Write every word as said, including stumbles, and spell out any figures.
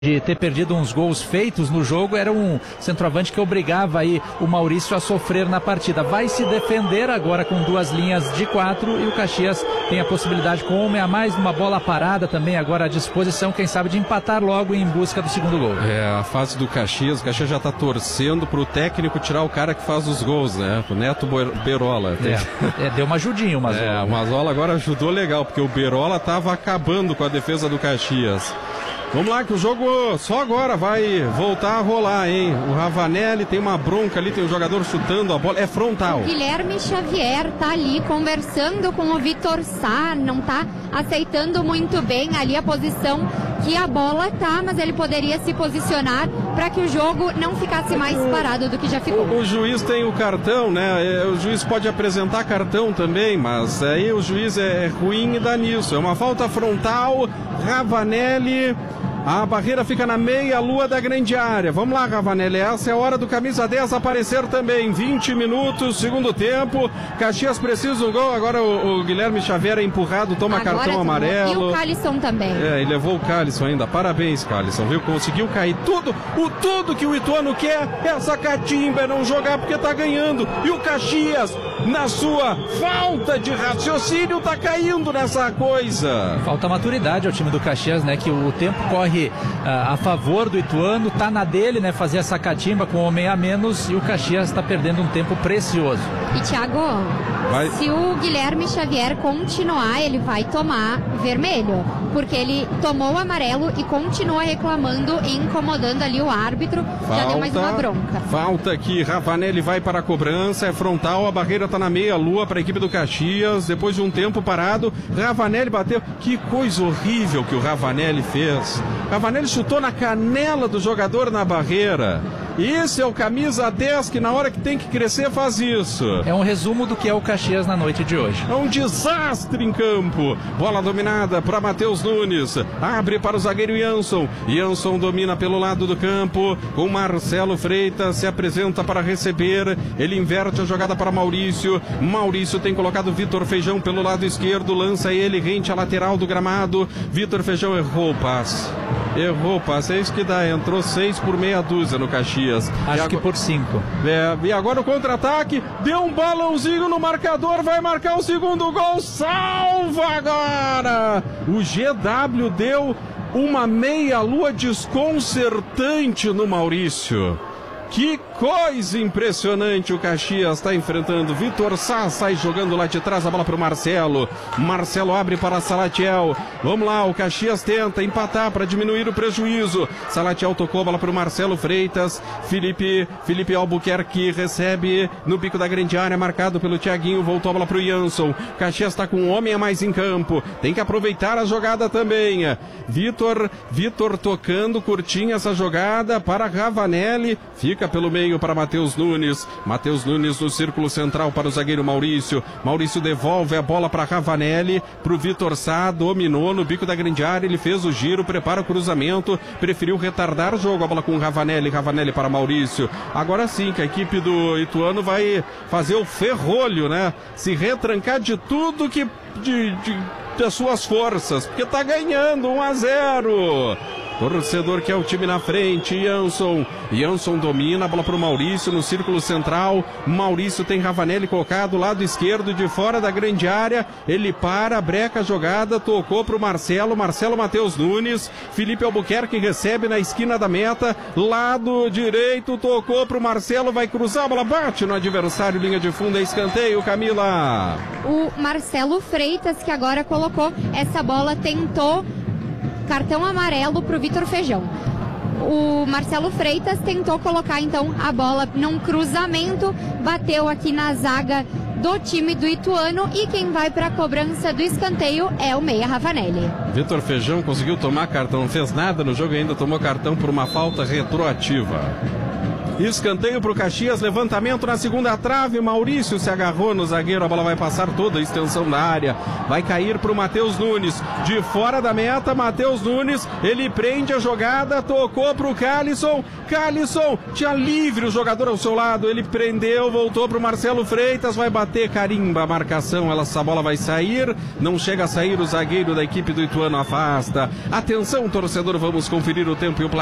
de ter perdido uns gols feitos no jogo, era um centroavante que obrigava aí o Maurício a sofrer na partida. Vai se defender agora com duas linhas de quatro e o Caxias tem a possibilidade, com um homem a mais, numa bola parada também agora à disposição, quem sabe de empatar logo em busca do segundo gol. É, a fase do Caxias, o Caxias já está torcendo pro técnico tirar o cara que faz os gols, né? O Neto Berola. É, é, deu uma ajudinha o Mazola. É, o Mazola agora ajudou legal, porque o Berola estava acabando com a defesa do Caxias. Vamos lá que o jogo só agora vai voltar a rolar, hein? O Ravanelli tem uma bronca ali, tem um jogador chutando a bola, é frontal. O Guilherme Xavier tá ali conversando com o Vitor Sá, não tá aceitando muito bem ali a posição que a bola tá, mas ele poderia se posicionar para que o jogo não ficasse mais parado do que já ficou. O, o juiz tem o cartão, né? O juiz pode apresentar cartão também, mas aí o juiz é ruim e dá nisso. É uma falta frontal, Ravanelli. A barreira fica na meia-lua da grande área. Vamos lá, Ravanelli. Essa é a hora do camisa dez aparecer também. vinte minutos, segundo tempo. Caxias precisa um gol. Agora o, o Guilherme Xavier é empurrado, toma Agora cartão tomou. amarelo. E o Calisson também. É, ele levou o Calisson ainda. Parabéns, Calisson, viu? Conseguiu cair tudo. O tudo que o Ituano quer é essa catimba, é não jogar porque tá ganhando. E o Caxias, na sua falta de raciocínio, tá caindo nessa coisa. Falta maturidade ao time do Caxias, né? Que o tempo corre Uh, a favor do Ituano, tá na dele, né, fazer essa catimba com homem a menos, e o Caxias está perdendo um tempo precioso. E Thiago, vai. Se o Guilherme Xavier continuar, ele vai tomar vermelho, porque ele tomou o amarelo e continua reclamando e incomodando ali o árbitro. Falta, já deu mais uma bronca. Falta aqui, Ravanelli vai para a cobrança, é frontal, a barreira tá na meia lua para a equipe do Caxias, depois de um tempo parado, Ravanelli bateu, que coisa horrível que o Ravanelli fez. Ravanelli chutou na canela do jogador na barreira. Esse é o camisa dez que na hora que tem que crescer faz isso. É um resumo do que é o Caxias na noite de hoje. É um desastre em campo. Bola dominada para Matheus Nunes. Abre para o zagueiro Jansson. Jansson domina pelo lado do campo. Com Marcelo Freitas se apresenta para receber. Ele inverte a jogada para Maurício. Maurício tem colocado Vitor Feijão pelo lado esquerdo. Lança ele rente à lateral do gramado. Vitor Feijão errou o passe. Errou o passe. É isso que dá. Entrou seis por meia dúzia no Caxias. Acho agora, que por cinco. É, e agora o contra-ataque, deu um balãozinho no marcador, vai marcar o segundo gol, salva agora! O G W deu uma meia-lua desconcertante no Maurício. Que coisa impressionante, o Caxias está enfrentando. Vitor Sá sai jogando lá de trás, a bola para o Marcelo. Marcelo abre para Salatiel. Vamos lá, o Caxias tenta empatar para diminuir o prejuízo. Salatiel tocou a bola para o Marcelo Freitas. Felipe, Felipe Albuquerque recebe no bico da grande área, marcado pelo Thiaguinho. Voltou a bola para o Jansson. Caxias está com um homem a mais em campo. Tem que aproveitar a jogada também. Vitor, Vitor tocando curtinha essa jogada para Ravanelli. Fica pelo meio para Matheus Nunes. Matheus Nunes no círculo central para o zagueiro Maurício. Maurício devolve a bola para Ravanelli, para o Vitor Sá, dominou no bico da grande área, ele fez o giro, prepara o cruzamento, preferiu retardar o jogo, a bola com Ravanelli, Ravanelli para Maurício. Agora sim que a equipe do Ituano vai fazer o ferrolho, né? Se retrancar de tudo que de, de, das suas forças, porque tá ganhando um a zero. Torcedor que é o time na frente, Jansson. Jansson domina, a bola para o Maurício no círculo central. Maurício tem Ravanelli colocado lado esquerdo de fora da grande área. Ele para, breca a jogada, tocou para o Marcelo. Marcelo Matheus Nunes. Felipe Albuquerque recebe na esquina da meta. Lado direito, tocou para o Marcelo, vai cruzar, a bola bate no adversário, linha de fundo, é escanteio, Camila. O Marcelo Freitas que agora colocou essa bola, tentou cartão amarelo para o Vitor Feijão. O Marcelo Freitas tentou colocar então a bola num cruzamento, bateu aqui na zaga do time do Ituano e quem vai para a cobrança do escanteio é o meia Ravanelli. Vitor Feijão conseguiu tomar cartão, não fez nada no jogo e ainda tomou cartão por uma falta retroativa. Escanteio pro Caxias, levantamento na segunda trave, Maurício se agarrou no zagueiro, a bola vai passar toda a extensão da área, vai cair pro Matheus Nunes, de fora da meta, Matheus Nunes, ele prende a jogada, tocou pro Calisson, Calisson, tinha livre o jogador ao seu lado, ele prendeu, voltou pro Marcelo Freitas, vai bater, carimba a marcação, ela, essa bola vai sair, não chega a sair, o zagueiro da equipe do Ituano afasta. Atenção, torcedor, vamos conferir o tempo e o placar.